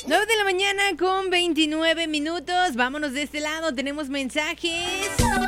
9 de la mañana con 29 minutos. Vámonos de este lado, tenemos mensajes.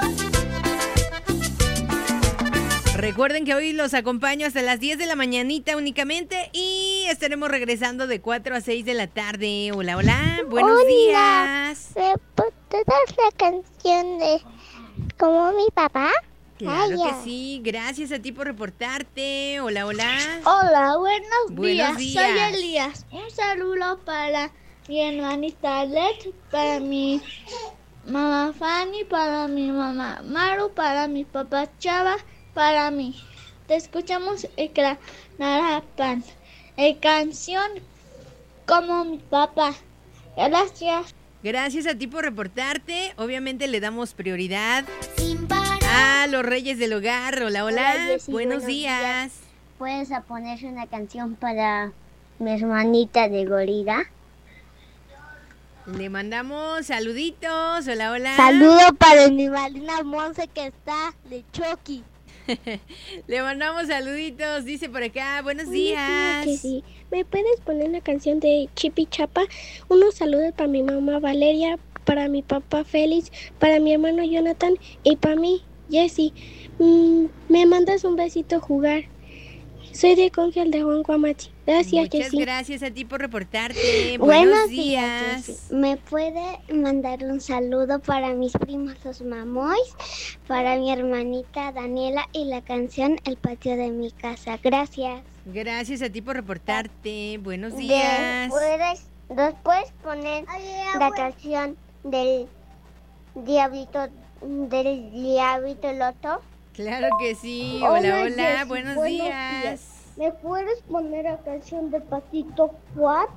Recuerden que hoy los acompaño hasta las 10 de la mañanita únicamente y estaremos regresando de 4 a 6 de la tarde. Hola, hola, buenos días. ¿Me puedes dar la canción de como mi papá? Claro que sí, gracias a ti por reportarte. Hola, hola. Hola, buenos días. Soy Elías. Un saludo para mi hermanita Let, para mi mamá Fanny, para mi mamá Maru, para mi papá Chava, para mí. Te escuchamos el Narapan, canción como mi papá. Gracias. Gracias a ti por reportarte. Obviamente le damos prioridad Sin parar. a los reyes del hogar. Hola, hola. Hola, Jessy, buenos buenos días. ¿Puedes poner una canción para mi hermanita de Gorila? Le mandamos saluditos. Hola, hola. Saludo para mi madrina Monse que está de Chucky. Le mandamos saluditos. Dice por acá, buenos días. Que sí. ¿Me puedes poner la canción de Chipi Chapa? Unos saludos para mi mamá Valeria, para mi papá Félix, para mi hermano Jonathan y para mí, Jessy. Me mandas un besito a jugar. Soy de Congel de Juan Guamachi. Gracias, Muchas Jessy. gracias a ti por reportarte. Buenos días. Jessy. ¿Me puede mandar un saludo para mis primos los Mamois, para mi hermanita Daniela y la canción El patio de mi casa? Gracias. Gracias a ti por reportarte. Buenos días. ¿Puedes poner la canción del Diablito Loto? Claro que sí. Hola, hola. Jessy, Buenos días. ¿Me puedes poner la canción de Patito Juan?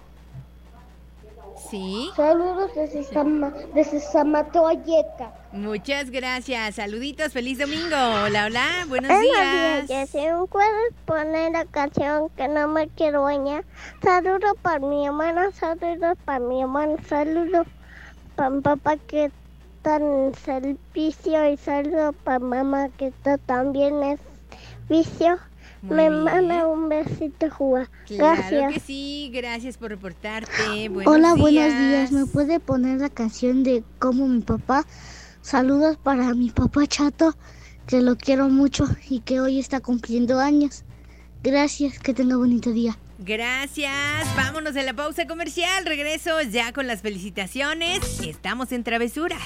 Sí. Saludos desde Samatoyeca. Muchas gracias. Saluditos. Feliz domingo. Hola, hola. Buenos días. Jessy, ¿me puedes poner la canción que no me quiero bañar? Saludos para mi hermana, saludos para mi hermano, saludos para mi papá que está en servicio y saludos para mamá que está también en servicio. Muy Me bien. manda un besito, Juan. Claro Gracias. que sí. Gracias por reportarte. Hola, buenos días. ¿Me puede poner la canción de Como mi papá? Saludos para mi papá Chato, que lo quiero mucho y que hoy está cumpliendo años. Gracias, que tenga bonito día. Gracias. Vámonos a la pausa comercial. Regreso ya con las felicitaciones. Estamos en Travesuras.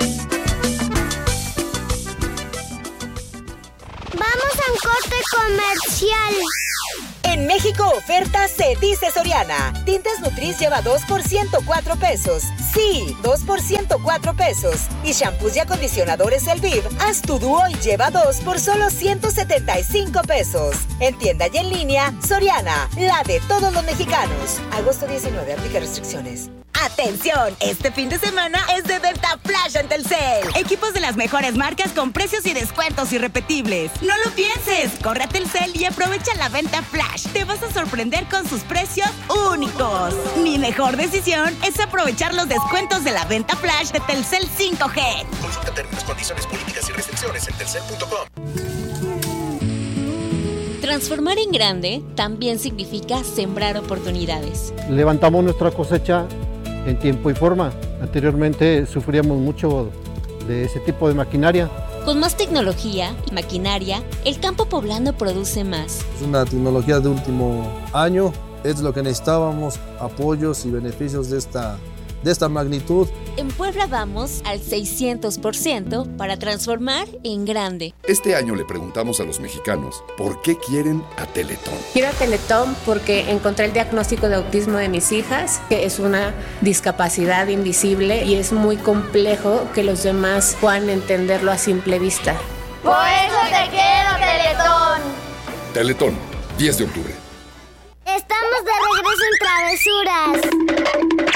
Vamos a un corte comercial. En México, oferta se dice Soriana. Tintes Nutris lleva 2 por 104 pesos. Sí, 2 por 104 pesos. Y shampoos y acondicionadores Elviv, haz tu dúo y lleva 2 por solo 175 pesos. En tienda y en línea, Soriana, la de todos los mexicanos. Agosto 19, aplica restricciones. ¡Atención! Este fin de semana es de Venta Flash en Telcel. Equipos de las mejores marcas con precios y descuentos irrepetibles. ¡No lo pienses! Corre a Telcel y aprovecha la Venta Flash. Te vas a sorprender con sus precios únicos. Mi mejor decisión es aprovechar los descuentos de la Venta Flash de Telcel 5G. Consulta términos, condiciones, políticas y restricciones en telcel.com. Transformar en grande también significa sembrar oportunidades. Levantamos nuestra cosecha en tiempo y forma. Anteriormente sufríamos mucho de ese tipo de maquinaria. Con más tecnología y maquinaria, el campo poblano produce más. Es una tecnología de último año, es lo que necesitábamos, apoyos y beneficios de esta magnitud. En Puebla vamos al 600% para transformar en grande. Este año le preguntamos a los mexicanos por qué quieren a Teletón. Quiero a Teletón porque encontré el diagnóstico de autismo de mis hijas, que es una discapacidad invisible y es muy complejo que los demás puedan entenderlo a simple vista. Por eso te quiero, Teletón. Teletón, 10 de octubre. Estamos de regreso en Travesuras.